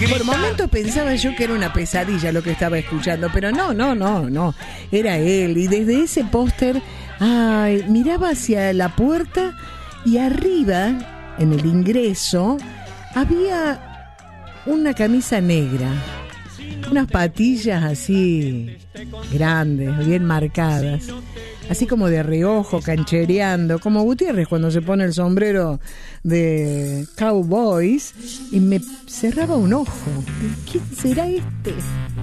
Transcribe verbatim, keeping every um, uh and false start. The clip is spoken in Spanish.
Por momentos pensaba yo que era una pesadilla lo que estaba escuchando, pero no, no, no, no. Era él. Y desde ese póster, ay, miraba hacia la puerta y arriba, en el ingreso, había una camisa negra. Unas patillas así grandes, bien marcadas. Así como de reojo, canchereando, como Gutiérrez cuando se pone el sombrero de Cowboys, y me cerraba un ojo. ¿Quién será este?